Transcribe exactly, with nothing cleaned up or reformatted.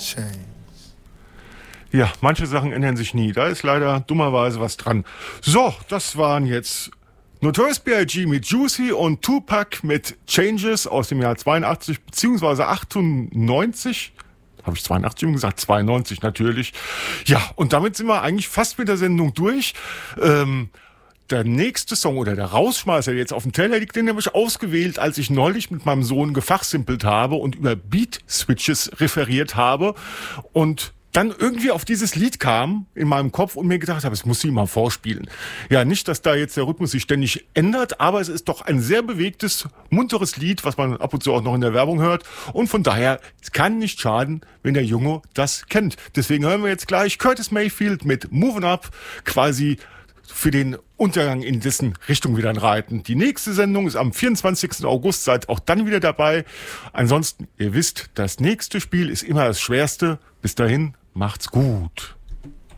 chains. Ja, manche Sachen ändern sich nie. Da ist leider dummerweise was dran. So, das waren jetzt Notorious B I G mit Juicy und Tupac mit Changes aus dem Jahr zweiundachtzig beziehungsweise achtundneunzig. Habe ich zweiundachtzig schon gesagt? zweiundneunzig natürlich. Ja, und damit sind wir eigentlich fast mit der Sendung durch. Ähm, der nächste Song oder der Rausschmeißer, der jetzt auf dem Teller liegt, den habe ich ausgewählt, als ich neulich mit meinem Sohn gefachsimpelt habe und über Beat-Switches referiert habe und dann irgendwie auf dieses Lied kam in meinem Kopf und mir gedacht habe, es muss ich mal vorspielen. Ja, nicht, dass da jetzt der Rhythmus sich ständig ändert, aber es ist doch ein sehr bewegtes, munteres Lied, was man ab und zu auch noch in der Werbung hört. Und von daher, es kann nicht schaden, wenn der Junge das kennt. Deswegen hören wir jetzt gleich Curtis Mayfield mit Movin' Up, quasi für den Untergang in dessen Richtung wieder reiten. Die nächste Sendung ist am vierundzwanzigsten August, seid auch dann wieder dabei. Ansonsten, ihr wisst, das nächste Spiel ist immer das Schwerste. Bis dahin, macht's gut.